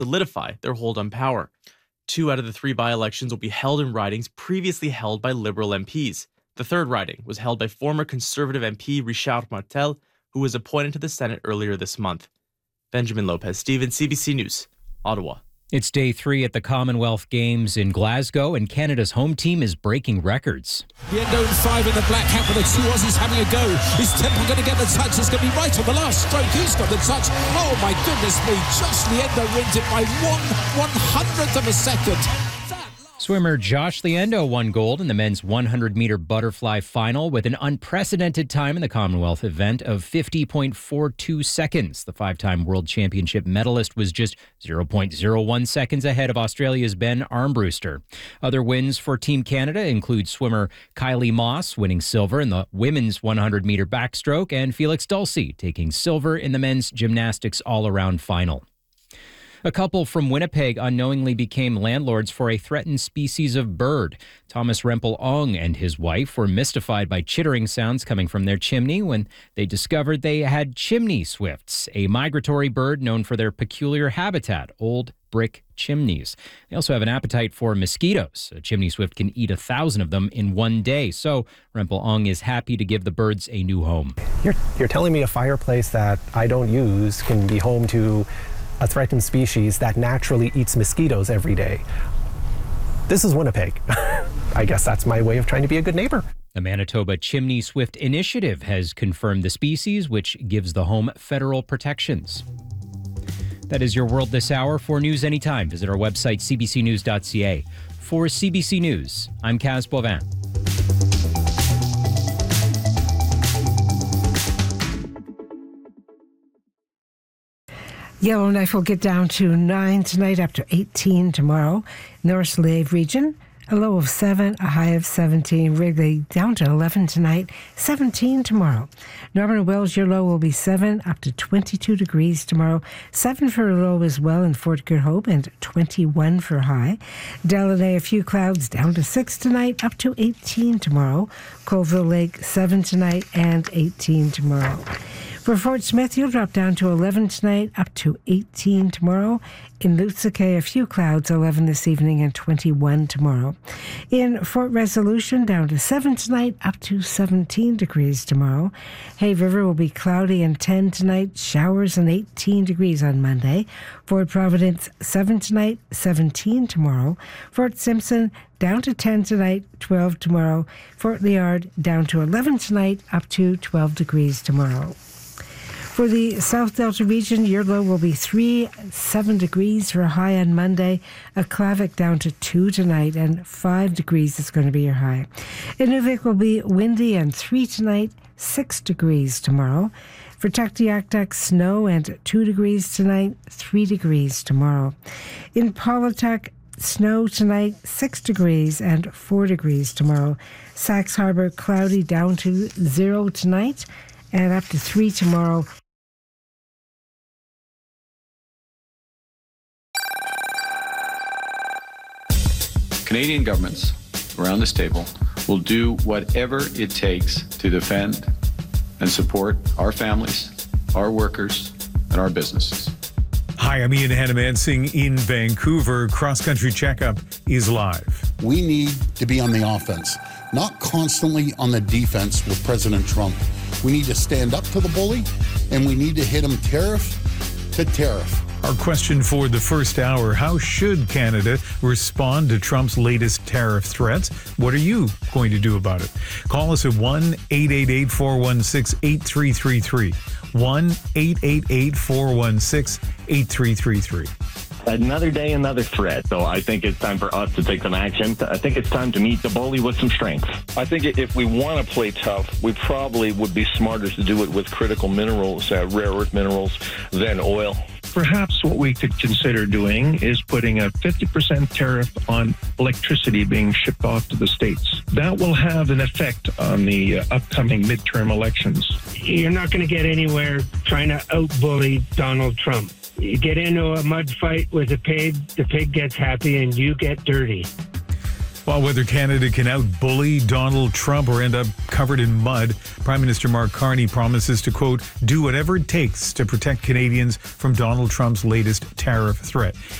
solidify their hold on power. 2 out of the 3 by-elections will be held in ridings previously held by Liberal MPs. The third riding was held by former Conservative MP Richard Martel, who was appointed to the Senate earlier this month. Benjamin Lopez-Stevens, CBC News, Ottawa. It's day 3 at the Commonwealth Games in Glasgow, and Canada's home team is breaking records. Liendo in 5 in the black hat with the 2 Aussies having a go. Is Temple going to get the touch? It's going to be right on the last stroke. He's got the touch. Oh my goodness me. Josh Liendo wins it by 1/100th of a second. Swimmer Josh Liendo won gold in the men's 100-meter butterfly final with an unprecedented time in the Commonwealth event of 50.42 seconds. The 5-time world championship medalist was just 0.01 seconds ahead of Australia's Ben Armbruster. Other wins for Team Canada include swimmer Kylie Moss winning silver in the women's 100-meter backstroke and Felix Dulcie taking silver in the men's gymnastics all-around final. A couple from Winnipeg unknowingly became landlords for a threatened species of bird. Thomas Rempel-Ong and his wife were mystified by chittering sounds coming from their chimney when they discovered they had chimney swifts, a migratory bird known for their peculiar habitat, old brick chimneys. They also have an appetite for mosquitoes. A chimney swift can eat 1,000 of them in one day. So Rempel-Ong is happy to give the birds a new home. You're telling me a fireplace that I don't use can be home to a threatened species that naturally eats mosquitoes every day. This is Winnipeg. I guess that's my way of trying to be a good neighbor. The Manitoba Chimney Swift Initiative has confirmed the species, which gives the home federal protections. That is your world this hour. For news anytime, visit our website, cbcnews.ca. For CBC News, I'm Kaz Bovin. Yellowknife will get down to 9 tonight, up to 18 tomorrow. North Slave region, a low of 7, a high of 17. Wrigley down to 11 tonight, 17 tomorrow. Norman Wells, your low will be 7, up to 22 degrees tomorrow. 7 for a low as well in Fort Good Hope, and 21 for high. Delaney, a few clouds, down to 6 tonight, up to 18 tomorrow. Colville Lake, 7 tonight and 18 tomorrow. For Fort Smith, you'll drop down to 11 tonight, up to 18 tomorrow. In Lutske, a few clouds, 11 this evening and 21 tomorrow. In Fort Resolution, down to 7 tonight, up to 17 degrees tomorrow. Hay River will be cloudy and 10 tonight, showers and 18 degrees on Monday. Fort Providence, 7 tonight, 17 tomorrow. Fort Simpson, down to 10 tonight, 12 tomorrow. Fort Liard, down to 11 tonight, up to 12 degrees tomorrow. For the South Delta region, your low will be 7 degrees for a high on Monday. Aklavik down to 2 tonight, and 5 degrees is going to be your high. Inuvik will be windy and 3 tonight, 6 degrees tomorrow. For Tuktoyaktuk, snow and 2 degrees tonight, 3 degrees tomorrow. In Paulatuk, snow tonight, 6 degrees and 4 degrees tomorrow. Sax Harbor, cloudy down to 0 tonight and up to 3 tomorrow. Canadian governments around this table will do whatever it takes to defend and support our families, our workers, and our businesses. Hi, I'm Ian Hannamansing in Vancouver. Cross Country Checkup is live. We need to be on the offense, not constantly on the defense with President Trump. We need to stand up to the bully, and we need to hit him tariff to tariff. Our question for the first hour: how should Canada respond to Trump's latest tariff threats? What are you going to do about it? Call us at 1-888-416-8333. 1-888-416-8333. Another day, another threat. So I think it's time for us to take some action. I think it's time to meet the bully with some strength. I think if we want to play tough, we probably would be smarter to do it with critical minerals, rare earth minerals, than oil. Perhaps what we could consider doing is putting a 50% tariff on electricity being shipped off to the States. That will have an effect on the upcoming midterm elections. You're not going to get anywhere trying to out-bully Donald Trump. You get into a mud fight with a pig, the pig gets happy and you get dirty. Well, whether Canada can out-bully Donald Trump or end up covered in mud, Prime Minister Mark Carney promises to, quote, do whatever it takes to protect Canadians from Donald Trump's latest tariff threat.